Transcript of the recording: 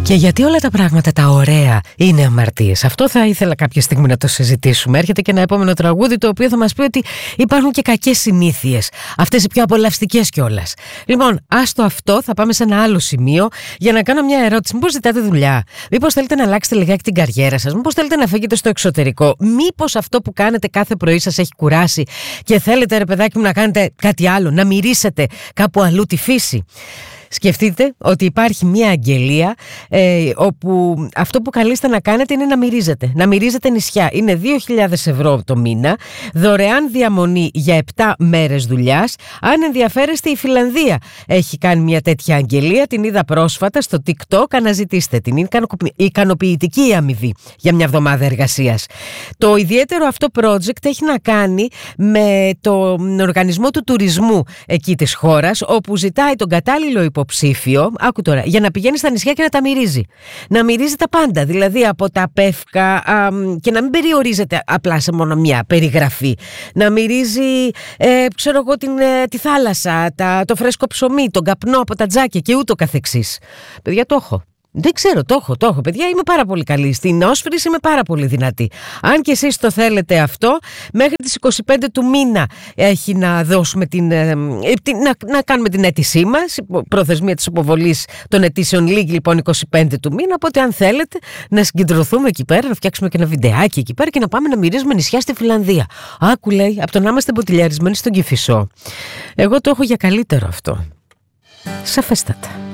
Και γιατί όλα τα πράγματα τα ωραία είναι αμαρτίες? Αυτό θα ήθελα κάποια στιγμή να το συζητήσουμε. Έρχεται και ένα επόμενο τραγούδι το οποίο θα μας πει ότι υπάρχουν και κακές συνήθειες. Αυτές οι πιο απολαυστικές κιόλας. Λοιπόν, άστο αυτό, θα πάμε σε ένα άλλο σημείο για να κάνω μια ερώτηση. Μήπως ζητάτε δουλειά? Μήπως θέλετε να αλλάξετε λιγάκι την καριέρα σας? Μήπως θέλετε να φύγετε στο εξωτερικό? Μήπως αυτό που κάνετε κάθε πρωί σας έχει κουράσει και θέλετε, ρε παιδάκι μου, να κάνετε κάτι άλλο, να μυρίσετε κάπου αλλού τη φύση? Σκεφτείτε ότι υπάρχει μια αγγελία όπου αυτό που καλείστε να κάνετε είναι να μυρίζετε νησιά. Είναι 2.000 ευρώ το μήνα, δωρεάν διαμονή για 7 μέρες δουλειάς. Αν ενδιαφέρεστε, η Φιλανδία έχει κάνει μια τέτοια αγγελία, την είδα πρόσφατα στο TikTok, αναζητήστε την. Είναι ικανοποιητική η αμοιβή για μια εβδομάδα εργασίας. Το ιδιαίτερο αυτό project έχει να κάνει με τον οργανισμό του τουρισμού εκεί της χώρας, όπου ζητάει τον κατάλληλο υποψήφιο, άκου τώρα, για να πηγαίνει στα νησιά και να τα μυρίζει. Να μυρίζει τα πάντα, δηλαδή από τα πεύκα και να μην περιορίζεται απλά σε μόνο μια περιγραφή. Να μυρίζει, ξέρω εγώ, τη θάλασσα, το φρέσκο ψωμί, τον καπνό από τα τζάκια και ούτω καθεξής. Παιδιά, το έχω. Δεν ξέρω, το έχω, παιδιά, είμαι πάρα πολύ καλή. Στην όσφρηση είμαι πάρα πολύ δυνατή. Αν και εσείς το θέλετε αυτό, μέχρι τις 25 του μήνα έχει να δώσουμε να κάνουμε την αίτησή μας. Προθεσμία της υποβολής των αιτήσεων λίγη λοιπόν 25 του μήνα. Οπότε αν θέλετε να συγκεντρωθούμε εκεί πέρα, να φτιάξουμε και ένα βιντεάκι εκεί πέρα και να πάμε να μυρίζουμε νησιά στη Φιλανδία. Άκου, λέει, από το να είμαστε μποτιλιαρισμένοι στον Κηφισό. Εγώ το έχω για καλύτερο αυτό. Σαφέστατα.